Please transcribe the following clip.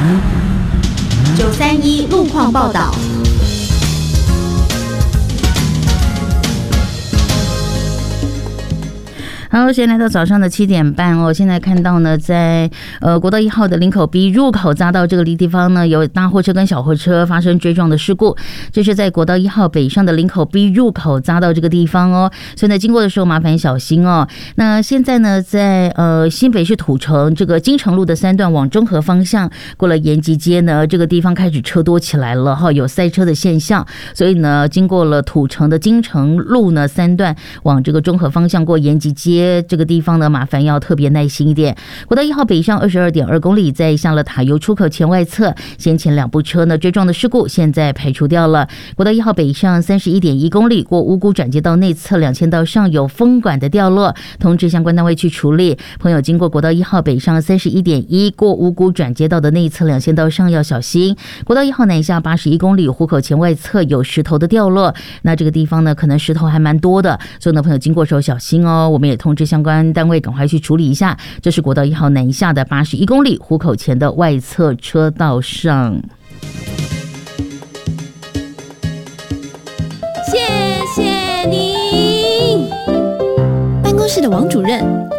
931路况报道。 好，现在来到早上的7点半哦。现在看到呢，在国道1号的林口 B 入口匝道这个地方呢，有大货车跟小货车发生追撞的事故。这是在国道1号北上的林口 B 入口匝道这个地方哦，所以呢，经过的时候麻烦小心哦。那现在呢，在新北市土城这个金城路的3段往中和方向，过了延吉街呢，这个地方开始车多起来了哈，有塞车的现象。所以呢，经过了土城的金城路呢3段往这个中和方向过延吉街。这个地方呢，麻烦要特别耐心一点。国道1号北上22.2公里，在下了塔油出口前外侧，先前2部车呢追撞的事故，现在排除掉了。国道1号北上31.1公里，过五股转接道内侧2000道上有风管的掉落，通知相关单位去处理。朋友经过国道1号北上31.1过五股转接道的内侧2000道上要小心。国道1号南下81公里，虎口前外侧有石头的掉落，那这个地方呢，可能石头还蛮多的，所以呢，朋友经过的时候小心哦。我们也通知相关单位赶快去处理一下。这是国道1号南下的81公里，虎口前的外侧车道上。 谢谢您，办公室的王主任。